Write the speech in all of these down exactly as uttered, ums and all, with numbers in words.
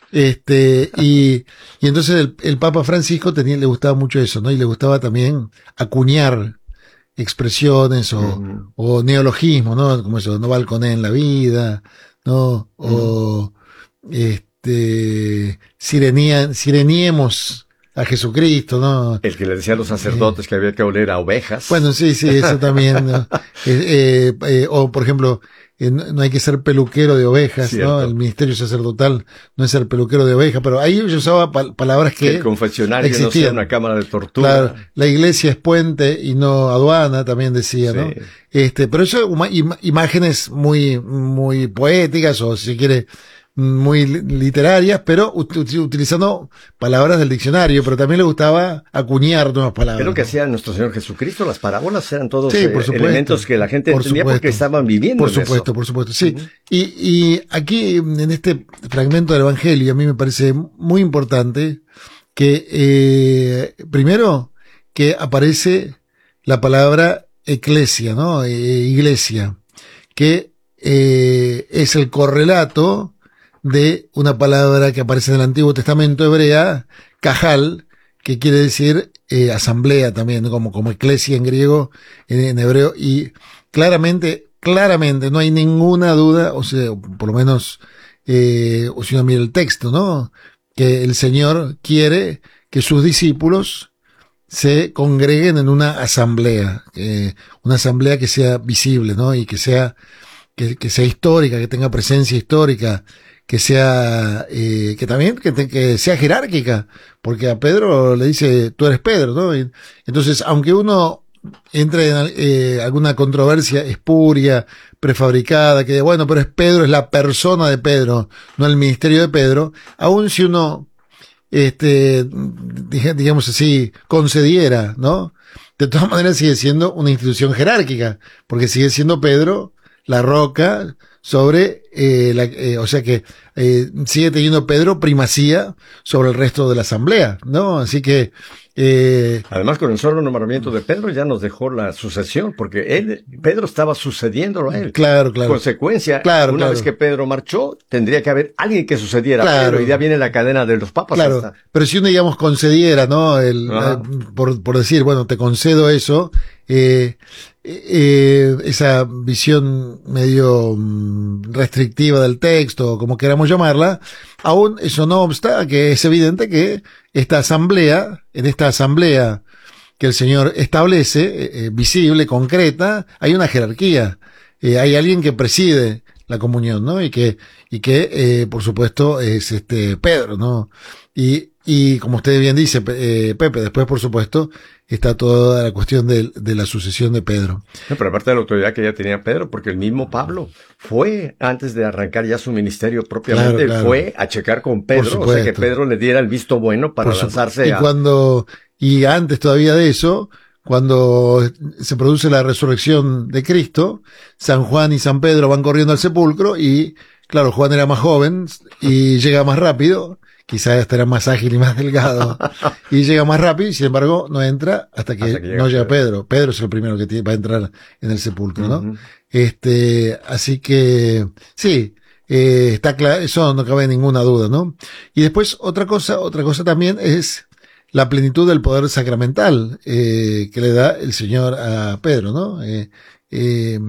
Este, y, y entonces el, el Papa Francisco tenía, le gustaba mucho eso, ¿no? Y le gustaba también acuñar expresiones o, Ujú. o neologismos, ¿no? Como eso, no balconé en la vida, ¿no? Ujú. O, este, sirenía, sireniemos a Jesucristo, ¿no? El que le decía a los Eh, sacerdotes que había que oler a ovejas. bueno, sí, sí, eso también, ¿no? Eh, eh, eh, o, por ejemplo, eh, no, no hay que ser peluquero de ovejas, ¿no? El Cierto. ministerio sacerdotal no es ser peluquero de ovejas, pero ahí yo usaba pal- palabras Que el que confesionario no sea una existían. cámara de Claro, tortura. la iglesia es puente y no aduana, también decía, Sí. ¿no? Este, pero eso, uma- ima- imágenes muy, muy poéticas o si se quiere, muy li- literarias, pero ut- ut- utilizando palabras del diccionario, pero también le gustaba acuñar nuevas Es palabras, lo que ¿no? hacía nuestro Señor Jesucristo. Las parábolas eran todos Sí, eh, por supuesto. elementos que la gente Por entendía supuesto. porque estaban viviendo Por en supuesto, eso. por supuesto, sí. Ujú. Y, y aquí, en este fragmento del Evangelio, a mí me parece muy importante que, eh, primero, que aparece la palabra eclesia, ¿no? Eh, iglesia, que eh, es el correlato de una palabra que aparece en el Antiguo Testamento hebrea, cajal, que quiere decir eh, asamblea también, ¿no? como, como eclesia en griego, en, en hebreo, y claramente, claramente, no hay ninguna duda, o sea, por lo menos, eh, o si uno mira el texto, ¿no? Que el Señor quiere que sus discípulos se congreguen en una asamblea, eh, una asamblea que sea visible, ¿no? Y que sea, que, que sea histórica, que tenga presencia histórica, que sea, eh, que también, que, te- que sea jerárquica, porque a Pedro le dice, tú eres Pedro, ¿no? Y entonces, aunque uno entre en eh, alguna controversia espuria, prefabricada, que bueno, pero es Pedro, es la persona de Pedro, no el ministerio de Pedro, aun si uno este, dije- digamos así, concediera, ¿no? De todas maneras sigue siendo una institución jerárquica, porque sigue siendo Pedro la roca sobre, eh, la, eh, o sea que eh, sigue teniendo Pedro primacía sobre el resto de la asamblea, ¿no? Así que, eh, Además, con el solo nombramiento de Pedro ya nos dejó la sucesión, porque él, Pedro estaba sucediéndolo a él. claro, claro, Consecuencia, claro, una claro, vez que Pedro marchó, tendría que haber alguien que sucediera a claro. Pedro, y ya viene la cadena de los papas. Claro, Hasta. pero si uno, digamos, concediera, ¿no? El, Ajá. eh, por, por decir, bueno, te concedo eso, eh, eh, esa visión medio mm, restrictiva del texto, como queramos llamarla, aún eso no obsta que es evidente que esta asamblea, en esta asamblea que el Señor establece, eh, eh, visible, concreta, hay una jerarquía. Eh, hay alguien que preside la comunión, ¿no? Y que, y que, eh, por supuesto, es este Pedro, ¿no? Y, y como usted bien dice, eh, Pepe, después, por supuesto, está toda la cuestión de, de la sucesión de Pedro. No, pero aparte de la autoridad que ya tenía Pedro, porque el mismo Pablo fue, antes de arrancar ya su ministerio propiamente, Claro, claro. fue a checar con Pedro, o sea que Pedro le diera el visto bueno para Por lanzarse y a... cuando, y antes todavía de eso, cuando se produce la resurrección de Cristo, San Juan y San Pedro van corriendo al sepulcro y, claro, Juan era más joven y llega más rápido, quizás hasta era más ágil y más delgado, y llega más rápido y sin embargo no entra hasta que, Hasta que llega no llega Pedro. Pedro. Pedro es el primero que tiene- va a entrar en el sepulcro, ¿no? Ujú. Este, así que, sí, eh, está claro, eso no cabe ninguna duda, ¿no? Y después otra cosa, otra cosa también es la plenitud del poder sacramental eh, que le da el Señor a Pedro, ¿no? Eh, eh,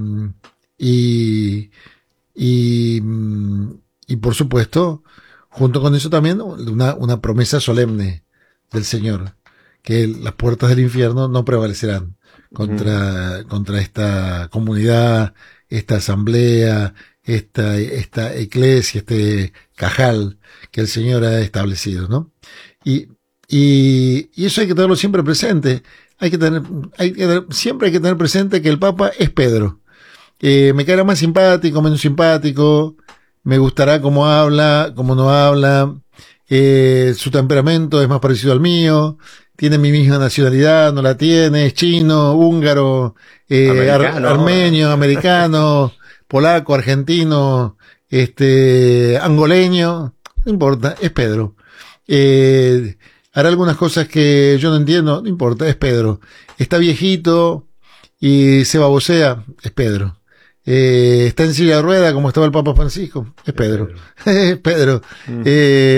y, y, y por supuesto, junto con eso también una, una promesa solemne del Señor, que las puertas del infierno no prevalecerán contra, contra esta comunidad, esta asamblea, esta, esta iglesia, este cajal que el Señor ha establecido, ¿no? Y, y, y eso hay que tenerlo siempre presente. Hay que tener, hay que tener, siempre hay que tener presente que el Papa es Pedro. Eh, me caerá más simpático, menos simpático, me gustará cómo habla, cómo no habla, eh, su temperamento es más parecido al mío, tiene mi misma nacionalidad, no la tiene, es chino, húngaro, eh, ar- Americano. armenio, americano, polaco, argentino, este, angoleño, no importa, es Pedro. Eh, hará algunas cosas que yo no entiendo, no importa, es Pedro. Está viejito y se babosea, es Pedro. Eh, está en silla de rueda como estaba el Papa Francisco, es Pedro. Es Pedro. Ujú. Eh,